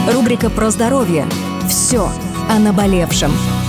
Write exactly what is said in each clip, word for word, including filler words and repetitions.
Рубрика про здоровье. Все о наболевшем.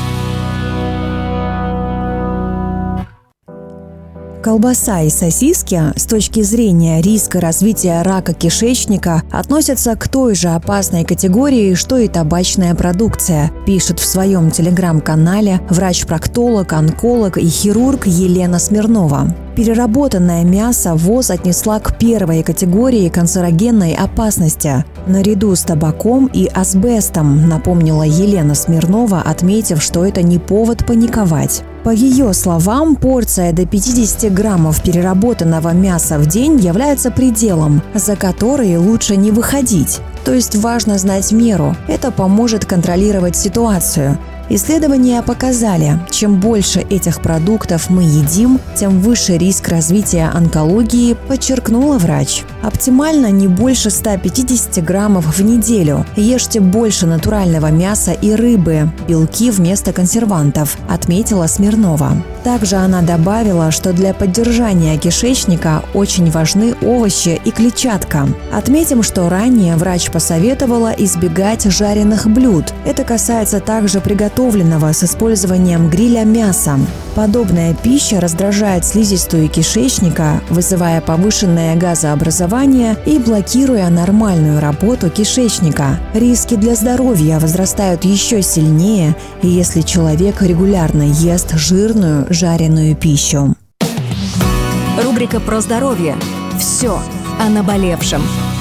Колбаса и сосиски с точки зрения риска развития рака кишечника относятся к той же опасной категории, что и табачная продукция, пишет в своем телеграм-канале врач-проктолог, онколог и хирург Елена Смирнова. Переработанное мясо ВОЗ отнесла к первой категории канцерогенной опасности, наряду с табаком и асбестом, напомнила Елена Смирнова, отметив, что это не повод паниковать. По ее словам, порция до пятьдесят граммов переработанного мяса в день является пределом, за который лучше не выходить. То есть важно знать меру. Это поможет контролировать ситуацию. Исследования показали, чем больше этих продуктов мы едим, тем выше риск развития онкологии, подчеркнула врач. Оптимально не больше ста пятидесяти граммов в неделю. Ешьте больше натурального мяса и рыбы, белки вместо консервантов, отметила Смирнова. Также она добавила, что для поддержания кишечника очень важны овощи и клетчатка. Отметим, что ранее врач посоветовала избегать жареных блюд. Это касается также приготовленного с использованием гриля мяса. Подобная пища раздражает слизистую кишечника, вызывая повышенное газообразование и блокируя нормальную работу кишечника. Риски для здоровья возрастают еще сильнее, если человек регулярно ест жирную жареную пищу. Рубрика про здоровье. Все о наболевшем.